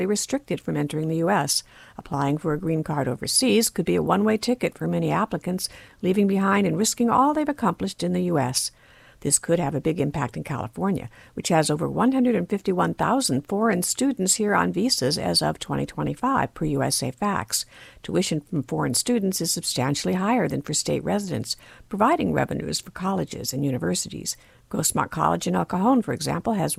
restricted from entering the U.S. Applying for a green card overseas could be a one-way ticket for many applicants, leaving behind and risking all they've accomplished in the U.S. This could have a big impact in California, which has over 151,000 foreign students here on visas as of 2025, per USA Facts. Tuition from foreign students is substantially higher than for state residents, providing revenues for colleges and universities. Grossmont College in El Cajon, for example, has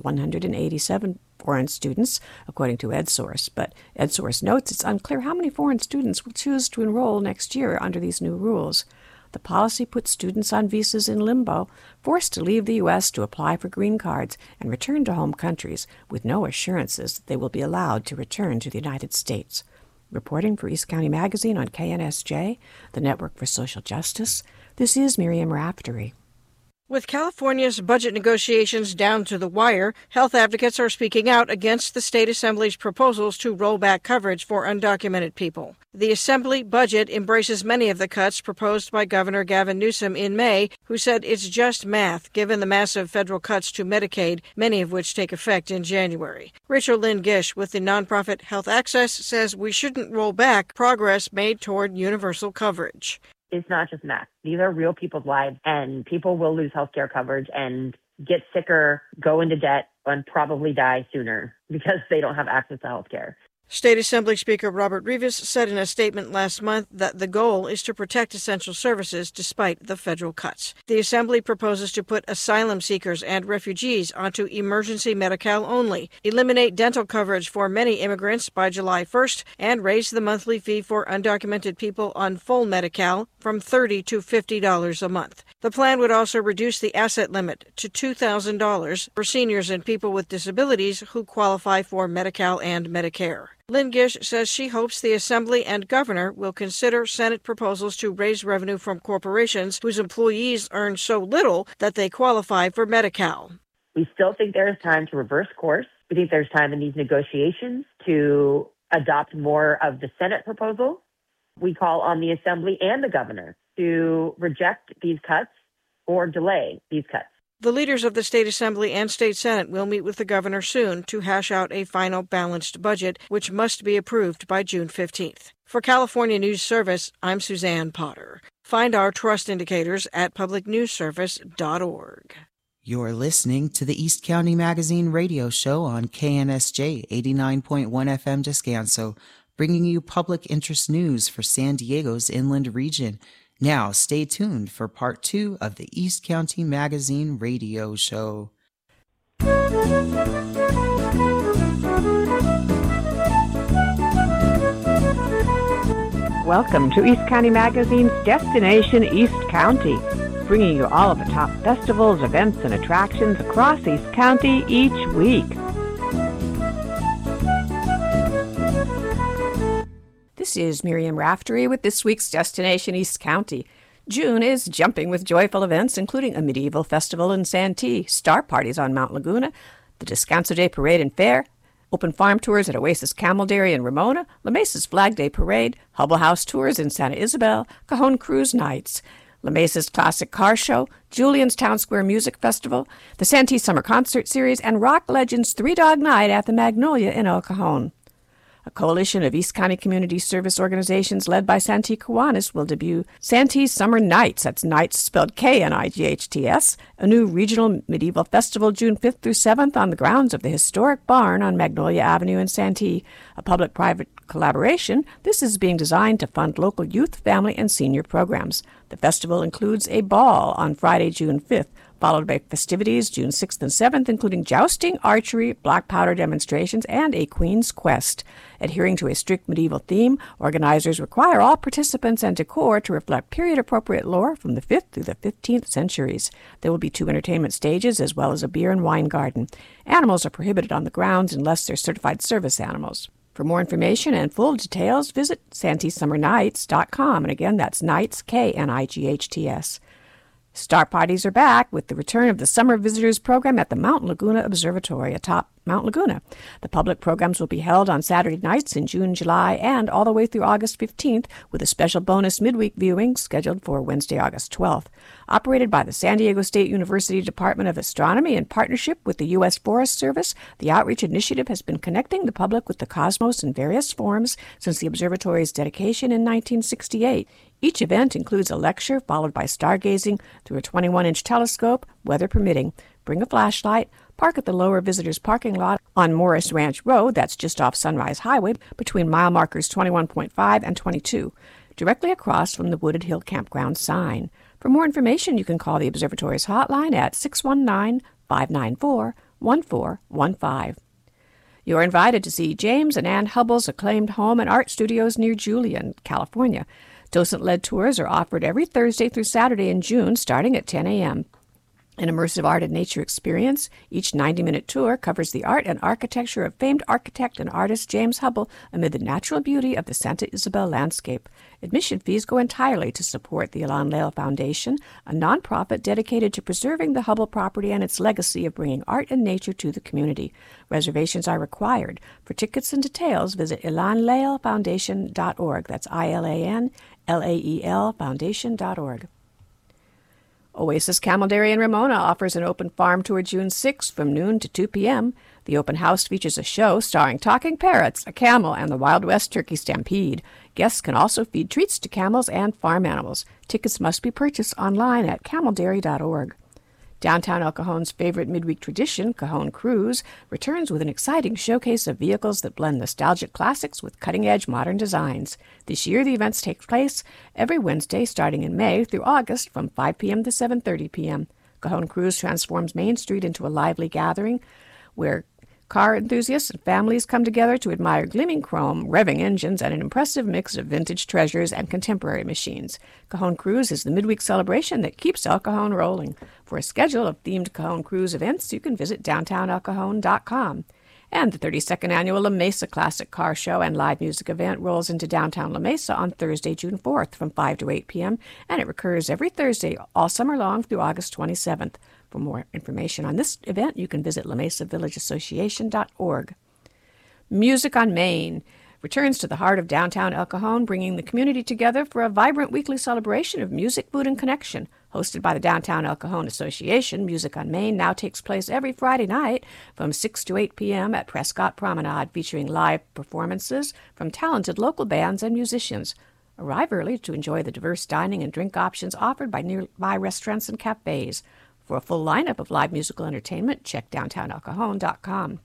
187 foreign students, according to EdSource. But EdSource notes it's unclear how many foreign students will choose to enroll next year under these new rules. The policy puts students on visas in limbo, forced to leave the U.S. to apply for green cards and return to home countries, with no assurances that they will be allowed to return to the United States. Reporting for East County Magazine on KNSJ, the Network for Social Justice, this is Miriam Raftery. With California's budget negotiations down to the wire, health advocates are speaking out against the state assembly's proposals to roll back coverage for undocumented people. The assembly budget embraces many of the cuts proposed by Governor Gavin Newsom in May, who said it's just math given the massive federal cuts to Medicaid, many of which take effect in January. Rachel Lynn Gish with the nonprofit Health Access says we shouldn't roll back progress made toward universal coverage. It's not just math. These are real people's lives, and people will lose health care coverage and get sicker, go into debt, and probably die sooner because they don't have access to health care. State Assembly Speaker Robert Rivas said in a statement last month that the goal is to protect essential services despite the federal cuts. The Assembly proposes to put asylum seekers and refugees onto emergency Medi-Cal only, eliminate dental coverage for many immigrants by July 1st, and raise the monthly fee for undocumented people on full Medi-Cal from $30 to $50 a month. The plan would also reduce the asset limit to $2,000 for seniors and people with disabilities who qualify for Medi-Cal and Medicare. Lynn Gish says she hopes the Assembly and Governor will consider Senate proposals to raise revenue from corporations whose employees earn so little that they qualify for Medi-Cal. We still think there is time to reverse course. We think there's time in these negotiations to adopt more of the Senate proposal. We call on the Assembly and the Governor to reject these cuts or delay these cuts. The leaders of the State Assembly and State Senate will meet with the governor soon to hash out a final balanced budget, which must be approved by June 15th. For California News Service, I'm Suzanne Potter. Find our trust indicators at publicnewsservice.org. You're listening to the East County Magazine radio show on KNSJ 89.1 FM Descanso, bringing you public interest news for San Diego's inland region. Now, stay tuned for part 2 of the East County Magazine radio show. Welcome to East County Magazine's Destination East County, bringing you all of the top festivals, events, and attractions across East County each week. This is Miriam Raftery with this week's Destination East County. June is jumping with joyful events, including a medieval festival in Santee, star parties on Mount Laguna, the Descanso Day Parade and Fair, open farm tours at Oasis Camel Dairy in Ramona, La Mesa's Flag Day Parade, Hubble House tours in Santa Isabel, Cajon Cruise Nights, La Mesa's Classic Car Show, Julian's Town Square Music Festival, the Santee Summer Concert Series, and Rock Legends Three Dog Night at the Magnolia in El Cajon. A coalition of East County community service organizations led by Santee Kiwanis will debut Santee Summer Nights, that's Nights spelled K-N-I-G-H-T-S, a new regional medieval festival June 5th through 7th on the grounds of the historic barn on Magnolia Avenue in Santee. A public-private collaboration, this is being designed to fund local youth, family, and senior programs. The festival includes a ball on Friday, June 5th, followed by festivities June 6th and 7th, including jousting, archery, black powder demonstrations, and a Queen's Quest. Adhering to a strict medieval theme, organizers require all participants and decor to reflect period-appropriate lore from the 5th through the 15th centuries. There will be 2 entertainment stages as well as a beer and wine garden. Animals are prohibited on the grounds unless they're certified service animals. For more information and full details, visit SanteeSummerNights.com. And again, that's Nights, K-N-I-G-H-T-S. Star parties are back with the return of the Summer Visitors Program at the Mount Laguna Observatory atop Mount Laguna. The public programs will be held on Saturday nights in June, July, and all the way through August 15th, with a special bonus midweek viewing scheduled for Wednesday, August 12th. Operated by the San Diego State University Department of Astronomy in partnership with the U.S. Forest Service, the outreach initiative has been connecting the public with the cosmos in various forms since the observatory's dedication in 1968. Each event includes a lecture followed by stargazing through a 21-inch telescope, weather permitting. Bring a flashlight. Park at the lower visitors parking lot on Morris Ranch Road, that's just off Sunrise Highway, between mile markers 21.5 and 22, directly across from the Wooded Hill Campground sign. For more information, you can call the observatory's hotline at 619-594-1415. You're invited to see James and Ann Hubbell's acclaimed home and art studios near Julian, California. Docent-led tours are offered every Thursday through Saturday in June, starting at 10 a.m. An immersive art and nature experience, each 90-minute tour covers the art and architecture of famed architect and artist James Hubbell amid the natural beauty of the Santa Isabel landscape. Admission fees go entirely to support the Ilan Leal Foundation, a nonprofit dedicated to preserving the Hubbell property and its legacy of bringing art and nature to the community. Reservations are required. For tickets and details, visit ilanlealfoundation.org. That's ILANLAEL foundation.org. Oasis Camel Dairy in Ramona offers an open farm tour June 6th from noon to 2 p.m. The open house features a show starring talking parrots, a camel, and the Wild West Turkey Stampede. Guests can also feed treats to camels and farm animals. Tickets must be purchased online at cameldairy.org. Downtown El Cajon's favorite midweek tradition, Cajon Cruise, returns with an exciting showcase of vehicles that blend nostalgic classics with cutting-edge modern designs. This year, the events take place every Wednesday starting in May through August from 5 p.m. to 7:30 p.m. Cajon Cruise transforms Main Street into a lively gathering where car enthusiasts and families come together to admire gleaming chrome, revving engines, and an impressive mix of vintage treasures and contemporary machines. Cajon Cruise is the midweek celebration that keeps El Cajon rolling. For a schedule of themed Cajon Cruise events, you can visit downtownelcajon.com. And the 32nd annual La Mesa Classic Car Show and live music event rolls into downtown La Mesa on Thursday, June 4th from 5 to 8 p.m., and it recurs every Thursday all summer long through August 27th. For more information on this event, you can visit lamesavillageassociation.org. Music on Main returns to the heart of downtown El Cajon, bringing the community together for a vibrant weekly celebration of music, food, and connection. Hosted by the Downtown El Cajon Association, Music on Main now takes place every Friday night from 6 to 8 p.m. at Prescott Promenade, featuring live performances from talented local bands and musicians. Arrive early to enjoy the diverse dining and drink options offered by nearby restaurants and cafes. For a full lineup of live musical entertainment, check downtownelcajon.com.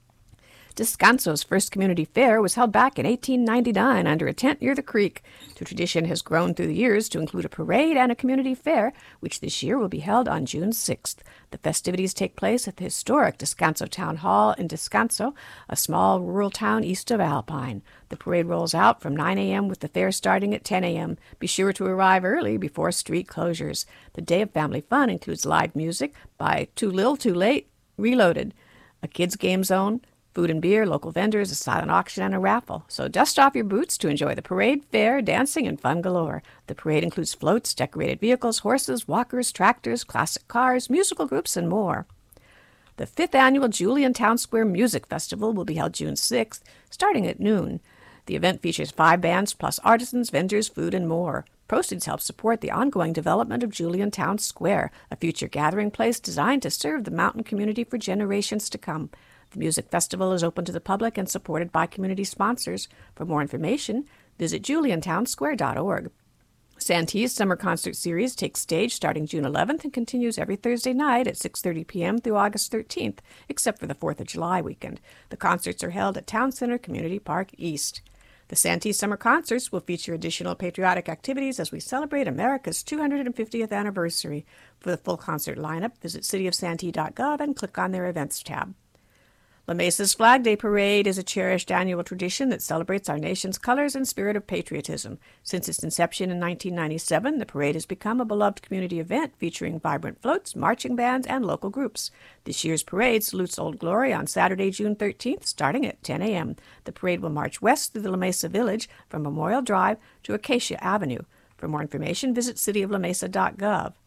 Descanso's first community fair was held back in 1899 under a tent near the creek. The tradition has grown through the years to include a parade and a community fair, which this year will be held on June 6th. The festivities take place at the historic Descanso Town Hall in Descanso, a small rural town east of Alpine. The parade rolls out from 9 a.m. with the fair starting at 10 a.m. Be sure to arrive early before street closures. The day of family fun includes live music by Too Lil Too Late Reloaded, a kids' game zone, food and beer, local vendors, a silent auction, and a raffle. So dust off your boots to enjoy the parade, fair, dancing, and fun galore. The parade includes floats, decorated vehicles, horses, walkers, tractors, classic cars, musical groups, and more. The 5th annual Julian Town Square Music Festival will be held June 6th, starting at noon. The event features 5 bands plus artisans, vendors, food, and more. Proceeds help support the ongoing development of Julian Town Square, a future gathering place designed to serve the mountain community for generations to come. The music festival is open to the public and supported by community sponsors. For more information, visit juliantownsquare.org. Santee's Summer Concert Series takes stage starting June 11th and continues every Thursday night at 6:30 p.m. through August 13th, except for the 4th of July weekend. The concerts are held at Town Center Community Park East. The Santee Summer Concerts will feature additional patriotic activities as we celebrate America's 250th anniversary. For the full concert lineup, visit cityofsantee.gov and click on their Events tab. La Mesa's Flag Day Parade is a cherished annual tradition that celebrates our nation's colors and spirit of patriotism. Since its inception in 1997, the parade has become a beloved community event featuring vibrant floats, marching bands, and local groups. This year's parade salutes Old Glory on Saturday, June 13th, starting at 10 a.m. The parade will march west through the La Mesa Village from Memorial Drive to Acacia Avenue. For more information, visit cityoflamesa.gov.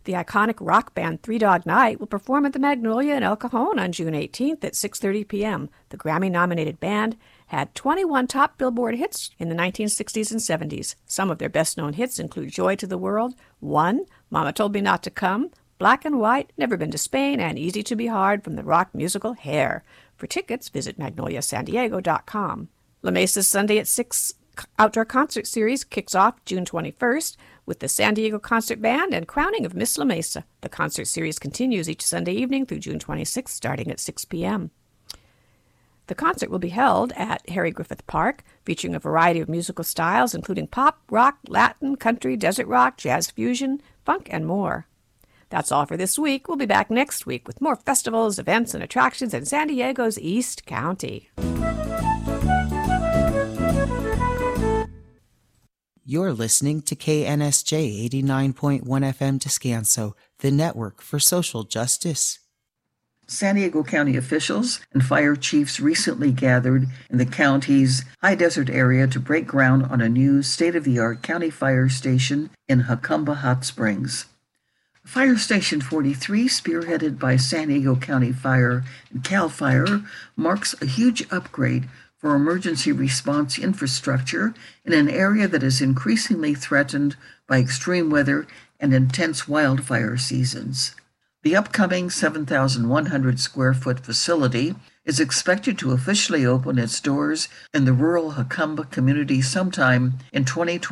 The iconic rock band Three Dog Night will perform at the Magnolia in El Cajon on June 18th at 6:30 p.m. The Grammy-nominated band had 21 top Billboard hits in the 1960s and 70s. Some of their best-known hits include Joy to the World, One, Mama Told Me Not to Come, Black and White, Never Been to Spain, and Easy to Be Hard from the rock musical Hair. For tickets, visit magnoliasandiego.com. La Mesa's Sunday at 6 outdoor concert series kicks off June 21st with the San Diego Concert Band and Crowning of Miss La Mesa. The concert series continues each Sunday evening through June 26th, starting at 6 p.m. The concert will be held at Harry Griffith Park, featuring a variety of musical styles, including pop, rock, Latin, country, desert rock, jazz fusion, funk, and more. That's all for this week. We'll be back next week with more festivals, events, and attractions in San Diego's East County. You're listening to KNSJ 89.1 FM Descanso, the network for social justice. San Diego County officials and fire chiefs recently gathered in the county's high desert area to break ground on a new state-of-the-art county fire station in Jacumba Hot Springs. Fire Station 43, spearheaded by San Diego County Fire and CAL FIRE, marks a huge upgrade for emergency response infrastructure in an area that is increasingly threatened by extreme weather and intense wildfire seasons. The upcoming 7,100 square foot facility is expected to officially open its doors in the rural Jacumba community sometime in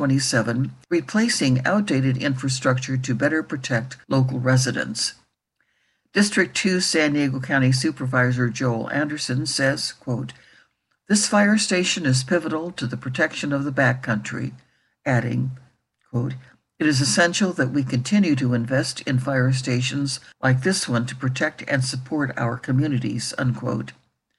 2027, replacing outdated infrastructure to better protect local residents. District 2 San Diego County Supervisor Joel Anderson says, quote, "This fire station is pivotal to the protection of the backcountry," adding, quote, "It is essential that we continue to invest in fire stations like this one to protect and support our communities," unquote.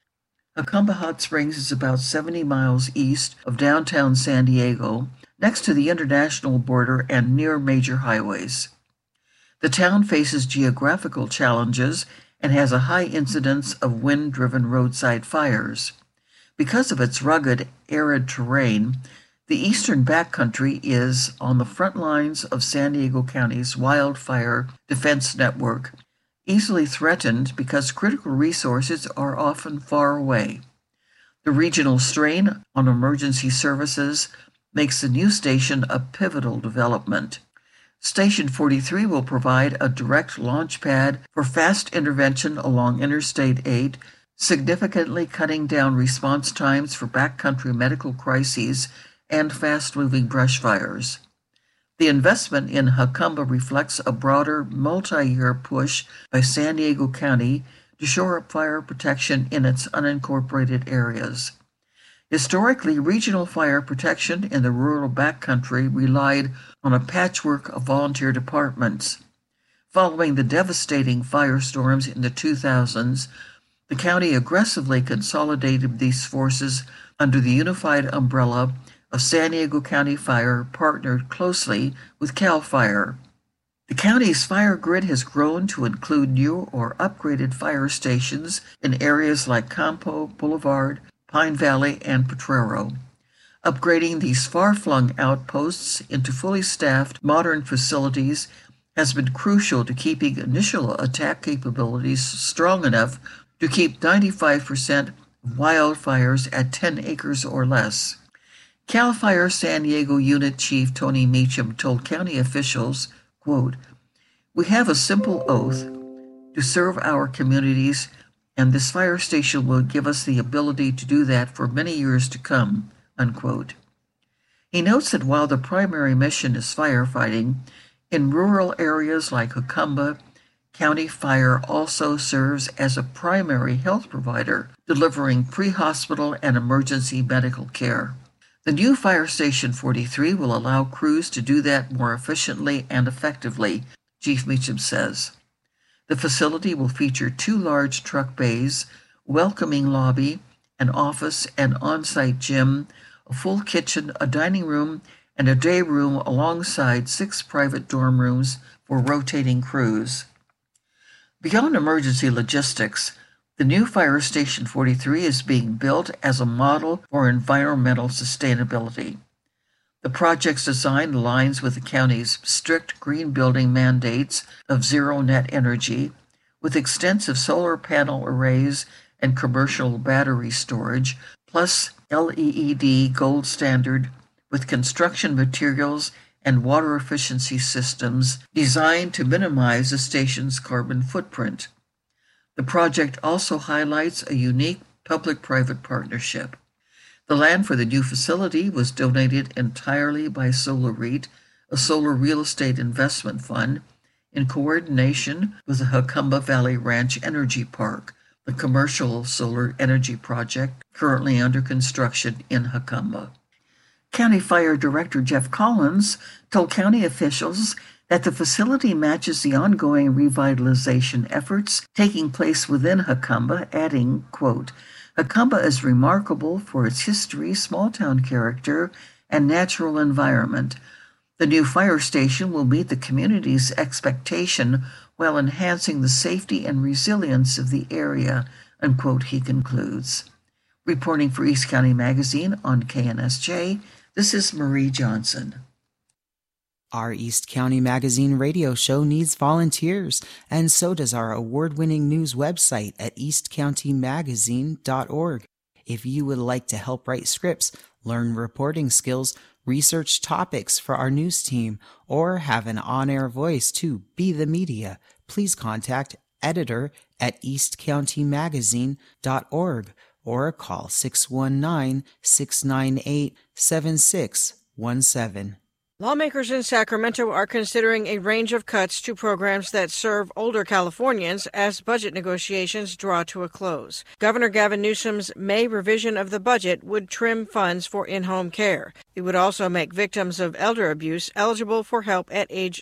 Jacumba Hot Springs is about 70 miles east of downtown San Diego, next to the international border and near major highways. The town faces geographical challenges and has a high incidence of wind-driven roadside fires. Because of its rugged, arid terrain, the eastern backcountry is on the front lines of San Diego County's wildfire defense network, easily threatened because critical resources are often far away. The regional strain on emergency services makes the new station a pivotal development. Station 43 will provide a direct launch pad for fast intervention along Interstate 8, significantly cutting down response times for backcountry medical crises and fast-moving brush fires. The investment in Jacumba reflects a broader, multi-year push by San Diego County to shore up fire protection in its unincorporated areas. Historically, regional fire protection in the rural backcountry relied on a patchwork of volunteer departments. Following the devastating firestorms in the 2000s, the county aggressively consolidated these forces under the unified umbrella of San Diego County Fire, partnered closely with CAL FIRE. The county's fire grid has grown to include new or upgraded fire stations in areas like Campo, Boulevard, Pine Valley, and Potrero. Upgrading these far-flung outposts into fully staffed, modern facilities has been crucial to keeping initial attack capabilities strong enough to keep 95% of wildfires at 10 acres or less. CAL FIRE San Diego Unit Chief Tony Meacham told county officials, quote, "We have a simple oath to serve our communities, and this fire station will give us the ability to do that for many years to come," unquote. He notes that while the primary mission is firefighting, in rural areas like Jacumba, County Fire also serves as a primary health provider, delivering pre-hospital and emergency medical care. The new Fire Station 43 will allow crews to do that more efficiently and effectively, Chief Meacham says. The facility will feature 2 large truck bays, welcoming lobby, an office and on-site gym, a full kitchen, a dining room, and a day room alongside 6 private dorm rooms for rotating crews. Beyond emergency logistics, the new Fire Station 43 is being built as a model for environmental sustainability. The project's design aligns with the county's strict green building mandates of zero net energy, with extensive solar panel arrays and commercial battery storage, plus LEED gold standard with construction materials and water efficiency systems designed to minimize the station's carbon footprint. The project also highlights a unique public-private partnership. The land for the new facility was donated entirely by Solar REIT, a solar real estate investment fund, in coordination with the Hucumba Valley Ranch Energy Park, the commercial solar energy project currently under construction in Hucumba. County Fire Director Jeff Collins told county officials that the facility matches the ongoing revitalization efforts taking place within Hucumba, adding, quote, Hucumba is remarkable for its history, small-town character, and natural environment. The new fire station will meet the community's expectation while enhancing the safety and resilience of the area, unquote, he concludes. Reporting for East County Magazine on KNSJ, this is Marie Johnson. Our East County Magazine radio show needs volunteers, and so does our award-winning news website at eastcountymagazine.org. If you would like to help write scripts, learn reporting skills, research topics for our news team, or have an on-air voice to be the media, please contact editor at eastcountymagazine.org or call 619-698-7617. Lawmakers in Sacramento are considering a range of cuts to programs that serve older Californians as budget negotiations draw to a close. Governor Gavin Newsom's May revision of the budget would trim funds for in-home care. It would also make victims of elder abuse eligible for help at age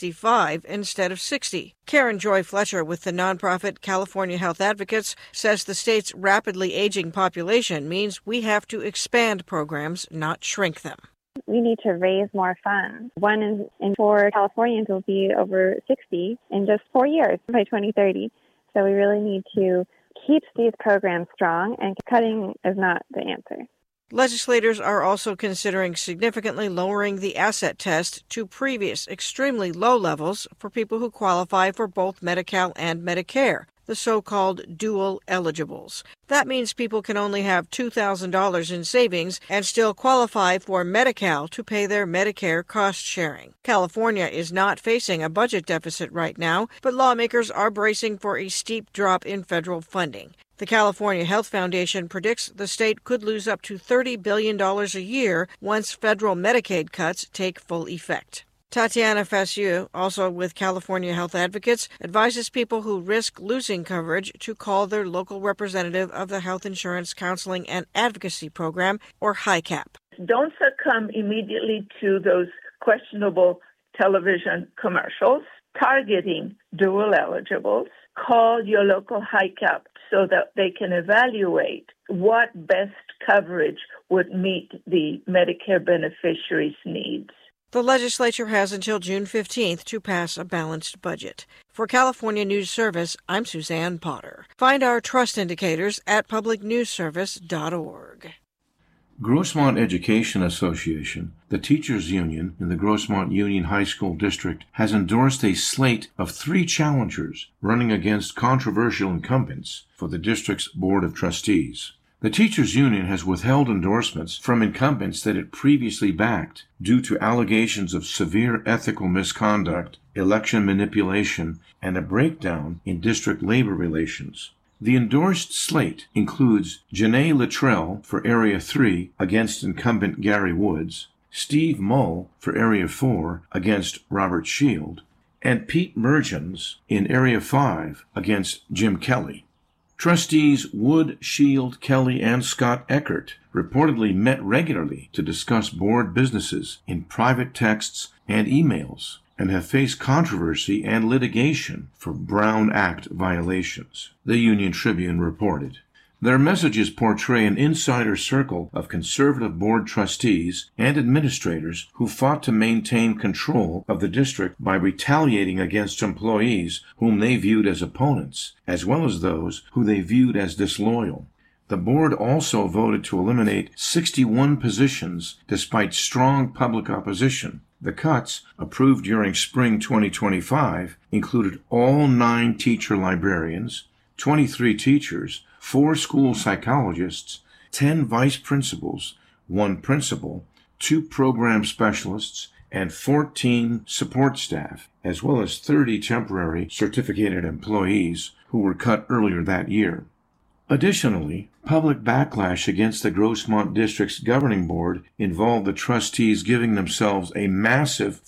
65 instead of 60. Karen Joy Fletcher with the nonprofit California Health Advocates says the state's rapidly aging population means we have to expand programs, not shrink them. We need to raise more funds. 1 in 4 Californians will be over 60 in just 4 years by 2030. So we really need to keep these programs strong, and cutting is not the answer. Legislators are also considering significantly lowering the asset test to previous extremely low levels for people who qualify for both Medi-Cal and Medicare, the so-called dual eligibles. That means people can only have $2,000 in savings and still qualify for Medi-Cal to pay their Medicare cost sharing. California is not facing a budget deficit right now, but lawmakers are bracing for a steep drop in federal funding. The California Health Foundation predicts the state could lose up to $30 billion a year once federal Medicaid cuts take full effect. Tatiana Fassieu, also with California Health Advocates, advises people who risk losing coverage to call their local representative of the Health Insurance Counseling and Advocacy Program, or HICAP. Don't succumb immediately to those questionable television commercials targeting dual eligibles. Call your local HICAP so that they can evaluate what best coverage would meet the Medicare beneficiaries' needs. The legislature has until June 15th to pass a balanced budget. For California News Service, I'm Suzanne Potter. Find our trust indicators at publicnewsservice.org. Grossmont Education Association, the teachers' union in the Grossmont Union High School District, has endorsed a slate of 3 challengers running against controversial incumbents for the district's Board of Trustees. The teachers' union has withheld endorsements from incumbents that it previously backed due to allegations of severe ethical misconduct, election manipulation, and a breakdown in district labor relations. The endorsed slate includes Janae Luttrell for Area 3 against incumbent Gary Woods, Steve Mull for Area 4 against Robert Shield, and Pete Mergens in Area 5 against Jim Kelly. Trustees Wood, Shield, Kelly, and Scott Eckert reportedly met regularly to discuss board businesses in private texts and emails, and have faced controversy and litigation for Brown Act violations, the Union Tribune reported. Their messages portray an insider circle of conservative board trustees and administrators who fought to maintain control of the district by retaliating against employees whom they viewed as opponents, as well as those who they viewed as disloyal. The board also voted to eliminate 61 positions despite strong public opposition. The cuts, approved during spring 2025, included all 9 teacher librarians, 23 teachers, 4 school psychologists, 10 vice principals, 1 principal, 2 program specialists, and 14 support staff, as well as 30 temporary certificated employees who were cut earlier that year. Additionally, public backlash against the Grossmont District's governing board involved the trustees giving themselves a massive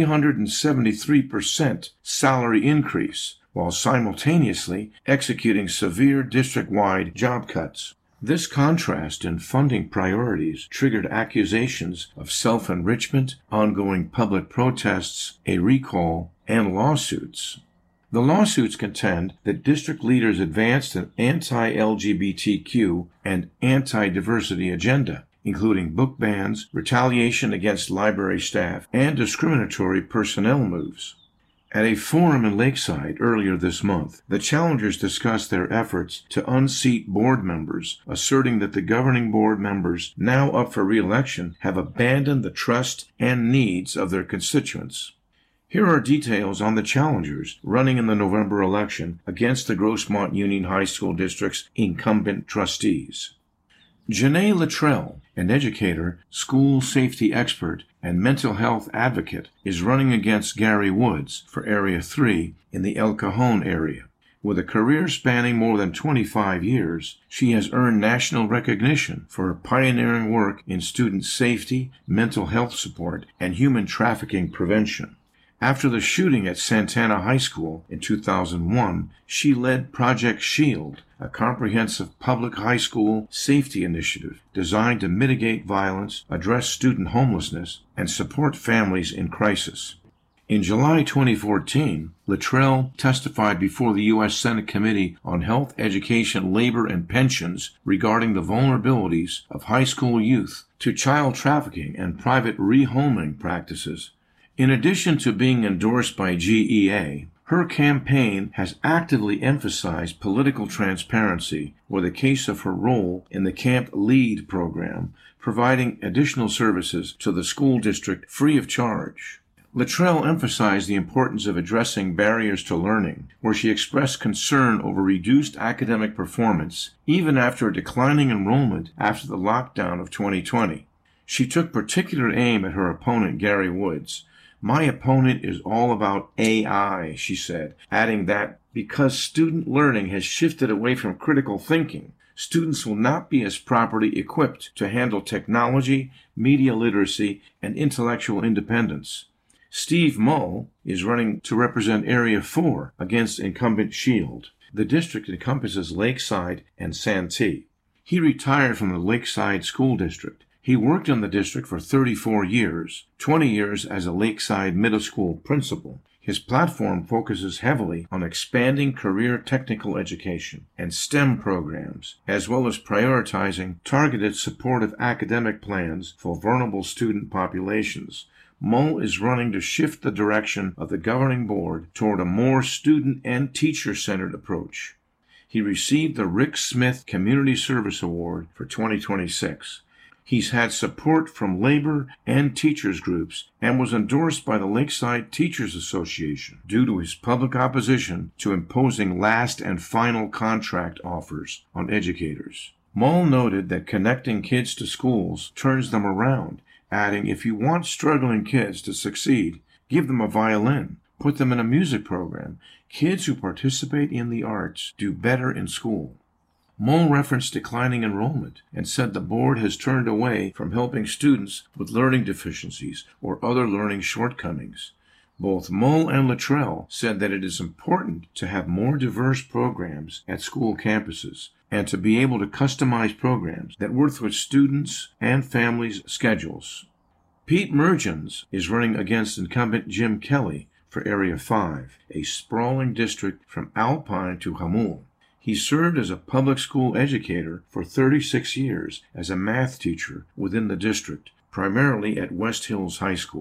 373% salary increase, while simultaneously executing severe district-wide job cuts. This contrast in funding priorities triggered accusations of self-enrichment, ongoing public protests, a recall, and lawsuits. The lawsuits contend that district leaders advanced an anti-LGBTQ and anti-diversity agenda, including book bans, retaliation against library staff, and discriminatory personnel moves. At a forum in Lakeside earlier this month, the challengers discussed their efforts to unseat board members, asserting that the governing board members now up for re-election have abandoned the trust and needs of their constituents. Here are details on the challengers running in the November election against the Grossmont Union High School District's incumbent trustees. Janae Luttrell, an educator, school safety expert, and mental health advocate, is running against Gary Woods for Area 3 in the El Cajon area. With a career spanning more than 25 years, she has earned national recognition for her pioneering work in student safety, mental health support, and human trafficking prevention. After the shooting at Santana High School in 2001, she led Project SHIELD, a comprehensive public high school safety initiative designed to mitigate violence, address student homelessness, and support families in crisis. In July 2014, Luttrell testified before the U.S. Senate Committee on Health, Education, Labor, and Pensions regarding the vulnerabilities of high school youth to child trafficking and private rehoming practices. In addition to being endorsed by GEA, her campaign has actively emphasized political transparency with a case of her role in the Camp LEAD program, providing additional services to the school district free of charge. Luttrell emphasized the importance of addressing barriers to learning, where she expressed concern over reduced academic performance, even after a declining enrollment after the lockdown of 2020. She took particular aim at her opponent, Gary Woods. "My opponent is all about AI," she said, adding that because student learning has shifted away from critical thinking, students will not be as properly equipped to handle technology, media literacy, and intellectual independence. Steve Mull is running to represent Area 4 against incumbent SHIELD. The district encompasses Lakeside and Santee. He retired from the Lakeside School District. He worked in the district for 34 years, 20 years as a Lakeside Middle School principal. His platform focuses heavily on expanding career technical education and STEM programs, as well as prioritizing targeted supportive academic plans for vulnerable student populations. Mull is running to shift the direction of the governing board toward a more student and teacher-centered approach. He received the Rick Smith Community Service Award for 2026. He's had support from labor and teachers groups and was endorsed by the Lakeside Teachers Association due to his public opposition to imposing last and final contract offers on educators. Mull noted that connecting kids to schools turns them around, adding, "If you want struggling kids to succeed, give them a violin, put them in a music program. Kids who participate in the arts do better in school." Mull referenced declining enrollment and said the board has turned away from helping students with learning deficiencies or other learning shortcomings. Both Mull and Luttrell said that it is important to have more diverse programs at school campuses and to be able to customize programs that work with students' and families' schedules. Pete Mergens is running against incumbent Jim Kelly for Area 5, a sprawling district from Alpine to Hamul. He served as a public school educator for 36 years as a math teacher within the district, primarily at West Hills High School.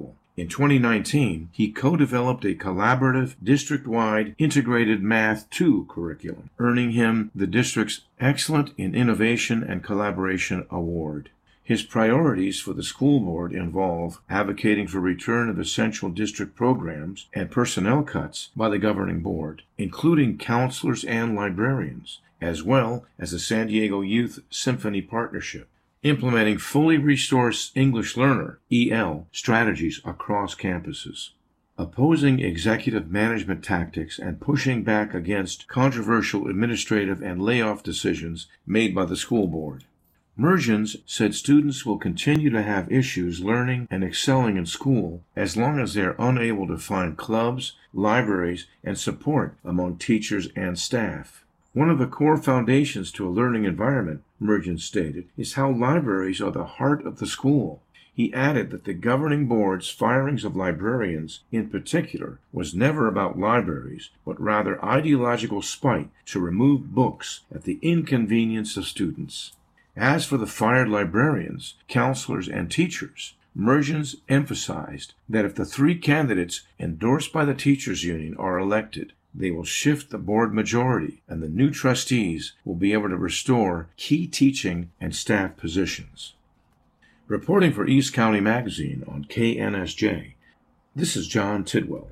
In 2019, he co-developed a collaborative, district-wide integrated Math 2 curriculum, earning him the district's Excellent in Innovation and Collaboration Award. His priorities for the school board involve advocating for return of essential district programs and personnel cuts by the governing board, including counselors and librarians, as well as the San Diego Youth Symphony Partnership. Implementing fully restored English learner, EL, strategies across campuses. Opposing executive management tactics and pushing back against controversial administrative and layoff decisions made by the school board. Mergens said students will continue to have issues learning and excelling in school as long as they are unable to find clubs, libraries, and support among teachers and staff. One of the core foundations to a learning environment, Mergens stated, is how libraries are the heart of the school. He added that the governing board's firings of librarians, in particular, was never about libraries, but rather ideological spite to remove books at the inconvenience of students. As for the fired librarians, counselors, and teachers, Mergens emphasized that if the 3 candidates endorsed by the teachers' union are elected, they will shift the board majority, and the new trustees will be able to restore key teaching and staff positions. Reporting for East County Magazine on KNSJ, this is John Tidwell.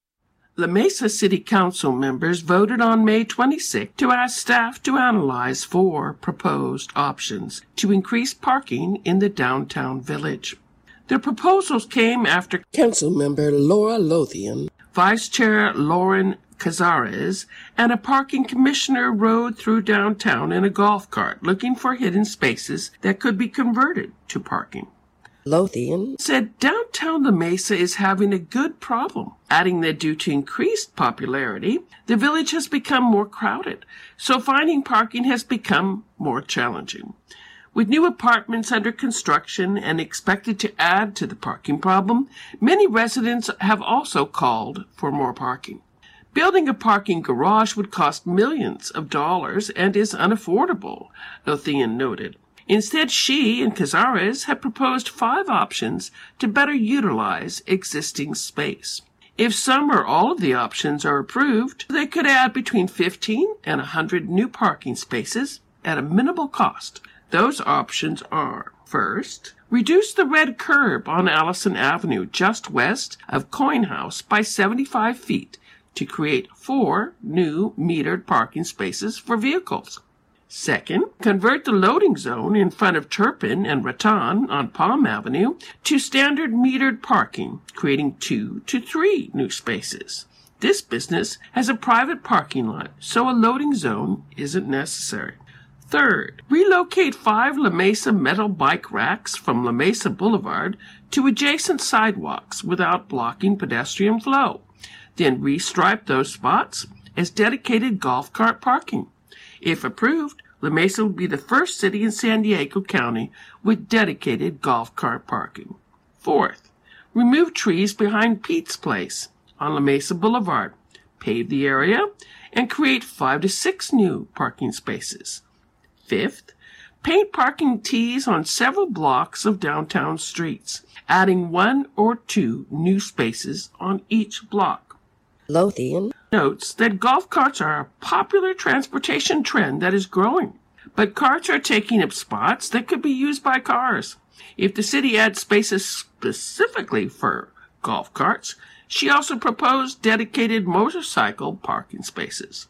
La Mesa City Council members voted on May 26 to ask staff to analyze 4 proposed options to increase parking in the downtown village. The proposals came after Councilmember Laura Lothian, Vice Chair Lauren Cazares, and a parking commissioner rode through downtown in a golf cart looking for hidden spaces that could be converted to parking. Lothian said downtown La Mesa is having a good problem, adding that due to increased popularity, the village has become more crowded, so finding parking has become more challenging. With new apartments under construction and expected to add to the parking problem, many residents have also called for more parking. Building a parking garage would cost millions of dollars and is unaffordable, Lothian noted. Instead, she and Cazares have proposed 5 options to better utilize existing space. If some or all of the options are approved, they could add between 15 and 100 new parking spaces at a minimal cost. Those options are, first, reduce the red curb on Allison Avenue just west of Coin House by 75 feet to create 4 new metered parking spaces for vehicles. Second, convert the loading zone in front of Turpin and Rattan on Palm Avenue to standard metered parking, creating 2 to 3 new spaces. This business has a private parking lot, so a loading zone isn't necessary. Third, relocate 5 La Mesa metal bike racks from La Mesa Boulevard to adjacent sidewalks without blocking pedestrian flow. Then restripe those spots as dedicated golf cart parking. If approved, La Mesa would be the first city in San Diego County with dedicated golf cart parking. Fourth, remove trees behind Pete's Place on La Mesa Boulevard, pave the area, and create 5 to 6 new parking spaces. Fifth, paint parking Ts on several blocks of downtown streets, adding 1 or 2 new spaces on each block. Lothian notes that golf carts are a popular transportation trend that is growing, but carts are taking up spots that could be used by cars. If the city adds spaces specifically for golf carts, she also proposed dedicated motorcycle parking spaces.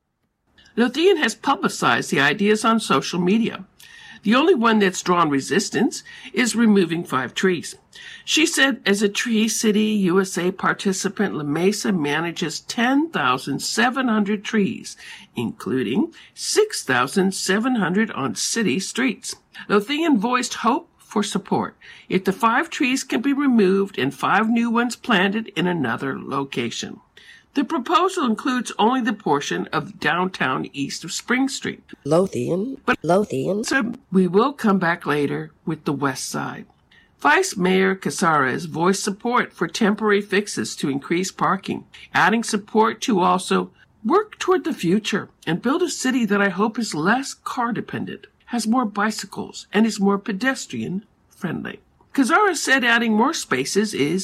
Lothian has publicized the ideas on social media. The only one that's drawn resistance is removing 5 trees. She said, as a Tree City USA participant, La Mesa manages 10,700 trees, including 6,700 on city streets. Lothian voiced hope for support if the 5 trees can be removed and 5 new ones planted in another location. The proposal includes only the portion of downtown east of Spring Street. Lothian said, we will come back later with the west side. Vice Mayor Cazares voiced support for temporary fixes to increase parking, adding support to also work toward the future and build a city that I hope is less car-dependent, has more bicycles, and is more pedestrian-friendly. Cazares said adding more spaces is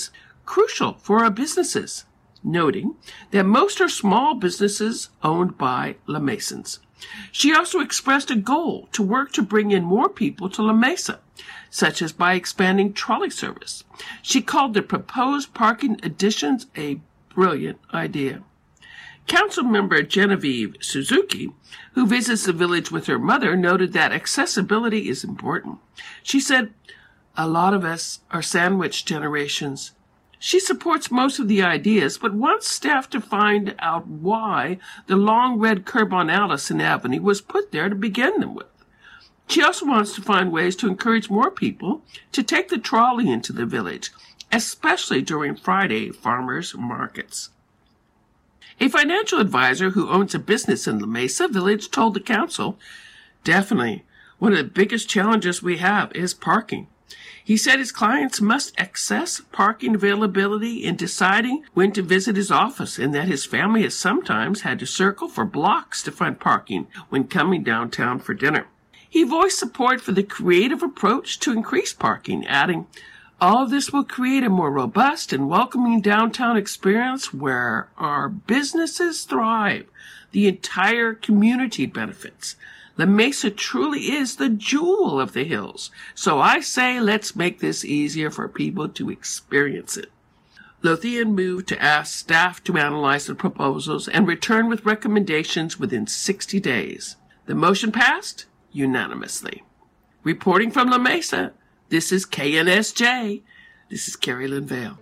crucial for our businesses, noting that most are small businesses owned by La Mesans. She also expressed a goal to work to bring in more people to La Mesa, such as by expanding trolley service. She called the proposed parking additions a brilliant idea. Councilmember Genevieve Suzuki, who visits the village with her mother, noted that accessibility is important. She said, "A lot of us are sandwich generations." She supports most of the ideas, but wants staff to find out why the long red curb on Allison Avenue was put there to begin them with. She also wants to find ways to encourage more people to take the trolley into the village, especially during Friday farmers markets. A financial advisor who owns a business in La Mesa Village told the council, "Definitely, one of the biggest challenges we have is parking." He said his clients must assess parking availability in deciding when to visit his office, and that his family has sometimes had to circle for blocks to find parking when coming downtown for dinner. He voiced support for the creative approach to increase parking, adding, "All of this will create a more robust and welcoming downtown experience where our businesses thrive. The entire community benefits. La Mesa truly is the jewel of the hills. So I say let's make this easier for people to experience it." Lothian moved to ask staff to analyze the proposals and return with recommendations within 60 days. The motion passed unanimously. Reporting from La Mesa, this is KNSJ. This is Carrie Lynn Vale.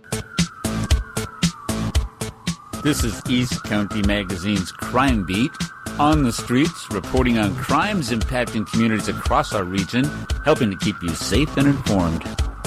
This is East County Magazine's Crime Beat. On the streets, reporting on crimes impacting communities across our region, helping to keep you safe and informed.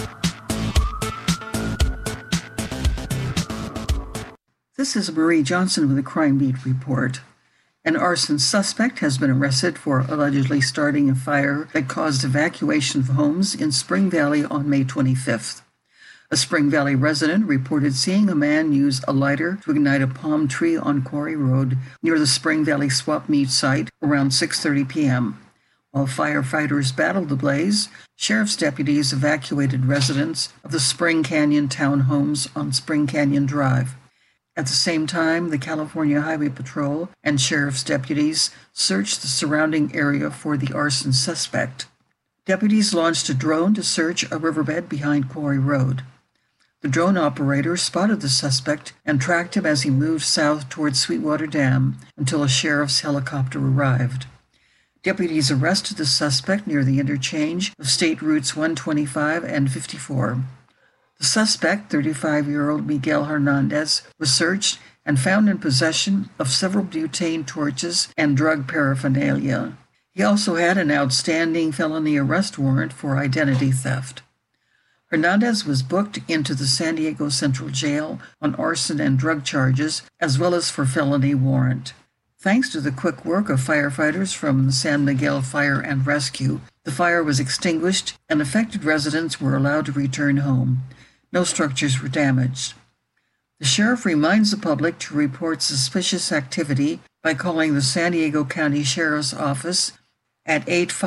This is Marie Johnson with a Crime Beat report. An arson suspect has been arrested for allegedly starting a fire that caused evacuation of homes in Spring Valley on May 25th. A Spring Valley resident reported seeing a man use a lighter to ignite a palm tree on Quarry Road near the Spring Valley swap meet site around 6:30 p.m. While firefighters battled the blaze, sheriff's deputies evacuated residents of the Spring Canyon townhomes on Spring Canyon Drive. At the same time, the California Highway Patrol and sheriff's deputies searched the surrounding area for the arson suspect. Deputies launched a drone to search a riverbed behind Quarry Road. The drone operator spotted the suspect and tracked him as he moved south towards Sweetwater Dam until a sheriff's helicopter arrived. Deputies arrested the suspect near the interchange of State Routes 125 and 54. The suspect, 35-year-old Miguel Hernandez, was searched and found in possession of several butane torches and drug paraphernalia. He also had an outstanding felony arrest warrant for identity theft. Hernandez was booked into the San Diego Central Jail on arson and drug charges, as well as for felony warrant. Thanks to the quick work of firefighters from the San Miguel Fire and Rescue, the fire was extinguished and affected residents were allowed to return home. No structures were damaged. The sheriff reminds the public to report suspicious activity by calling the San Diego County Sheriff's Office at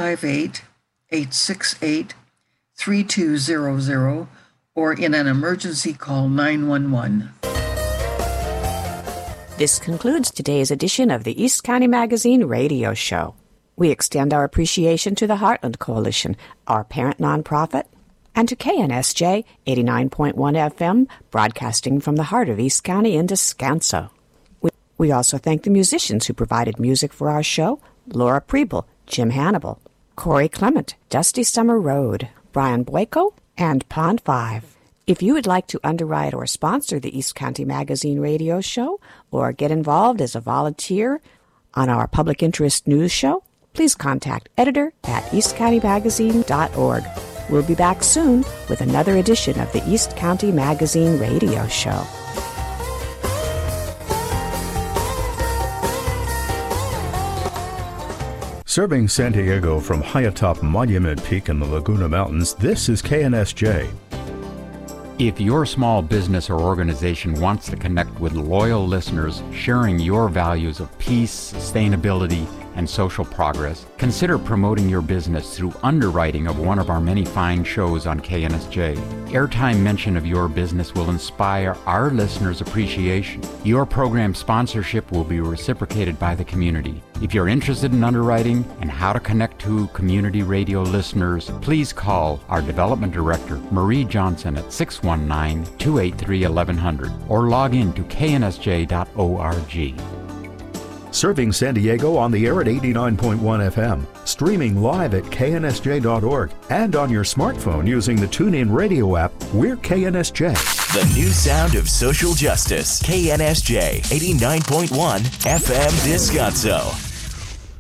858-868-3200 or in an emergency call 911. This concludes today's edition of the East County Magazine radio show. We extend our appreciation to the Heartland Coalition, our parent nonprofit, and to KNSJ 89.1 FM, broadcasting from the heart of East County in Descanso. We also thank the musicians who provided music for our show: Laura Preble, Jim Hannibal, Corey Clement, Dusty Summer Road, Brian Boyko, and Pond 5. If you would like to underwrite or sponsor the East County Magazine radio show or get involved as a volunteer on our public interest news show, please contact editor@eastcountymagazine.org. We'll be back soon with another edition of the East County Magazine radio show. Serving San Diego from high atop Monument Peak in the Laguna Mountains, this is KNSJ. If your small business or organization wants to connect with loyal listeners sharing your values of peace, sustainability, and social progress, consider promoting your business through underwriting of one of our many fine shows on KNSJ. Airtime mention of your business will inspire our listeners' appreciation. Your program sponsorship will be reciprocated by the community. If you're interested in underwriting and how to connect to community radio listeners, please call our Development Director, Marie Johnson, at 619-283-1100 or log in to knsj.org. Serving San Diego on the air at 89.1 FM, streaming live at knsj.org, and on your smartphone using the TuneIn Radio app. We're KNSJ. The new sound of social justice. KNSJ 89.1 FM Descanso.